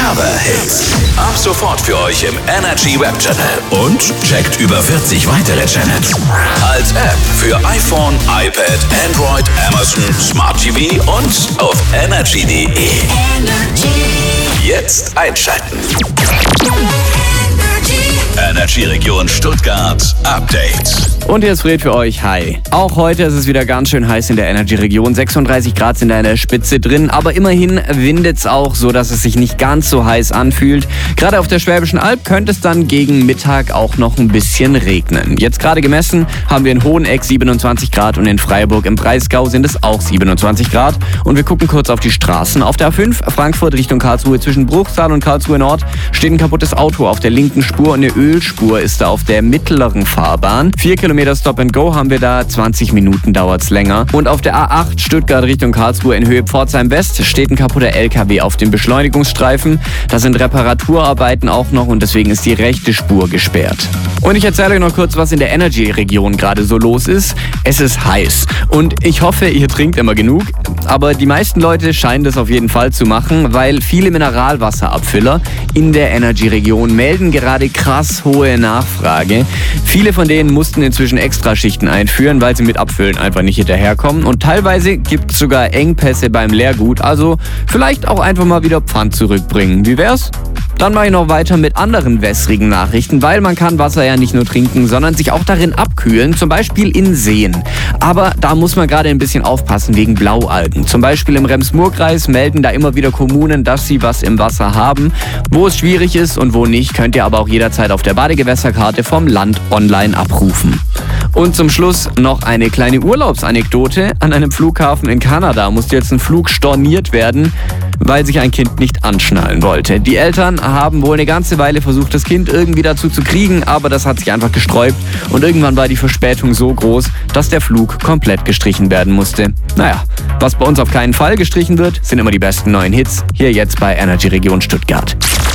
Derbe Hits. Ab sofort für euch im Energy Web Channel. Und checkt über 40 weitere Channels. Als App für iPhone, iPad, Android, Amazon, Smart TV und auf energy.de. Jetzt einschalten. Energy Region Stuttgart Update. Und hier ist Fred für euch. Hi. Auch heute ist es wieder ganz schön heiß in der Energy-Region. 36 Grad sind da in der Spitze drin. Aber immerhin windet es auch so, dass es sich nicht ganz so heiß anfühlt. Gerade auf der Schwäbischen Alb könnte es dann gegen Mittag auch noch ein bisschen regnen. Jetzt gerade gemessen haben wir in Hoheneck 27 Grad und in Freiburg im Breisgau sind es auch 27 Grad. Und wir gucken kurz auf die Straßen. Auf der A5 Frankfurt Richtung Karlsruhe zwischen Bruchsal und Karlsruhe Nord steht ein kaputtes Auto auf der linken Spur und eine Ölspur ist da auf der mittleren Fahrbahn. 4 Kilometer Stop and Go haben wir da, 20 Minuten dauert's länger. Und auf der A8 Stuttgart Richtung Karlsruhe in Höhe Pforzheim West steht ein kaputter LKW auf dem Beschleunigungsstreifen. Da sind Reparaturarbeiten auch noch und deswegen ist die rechte Spur gesperrt. Und ich erzähle euch noch kurz, was in der Energy-Region gerade so los ist. Es ist heiß und ich hoffe, ihr trinkt immer genug. Aber die meisten Leute scheinen das auf jeden Fall zu machen, weil viele Mineralwasserabfüller in der Energy-Region melden gerade krass hohe Nachfrage. Viele von denen mussten inzwischen Extraschichten einführen, weil sie mit Abfüllen einfach nicht hinterherkommen. Und teilweise gibt es sogar Engpässe beim Leergut. Also vielleicht auch einfach mal wieder Pfand zurückbringen. Wie wär's? Dann mache ich noch weiter mit anderen wässrigen Nachrichten, weil man kann Wasser ja nicht nur trinken, sondern sich auch darin abkühlen, zum Beispiel in Seen. Aber da muss man gerade ein bisschen aufpassen wegen Blaualgen. Zum Beispiel im Rems-Murr-Kreis melden da immer wieder Kommunen, dass sie was im Wasser haben. Wo es schwierig ist und wo nicht, könnt ihr aber auch jederzeit auf der Badegewässerkarte vom Land online abrufen. Und zum Schluss noch eine kleine Urlaubsanekdote. An einem Flughafen in Kanada musste jetzt ein Flug storniert werden, weil sich ein Kind nicht anschnallen wollte. Die Eltern haben wohl eine ganze Weile versucht, das Kind irgendwie dazu zu kriegen, aber das hat sich einfach gesträubt und irgendwann war die Verspätung so groß, dass der Flug komplett gestrichen werden musste. Naja, was bei uns auf keinen Fall gestrichen wird, sind immer die besten neuen Hits, hier jetzt bei Energy Region Stuttgart.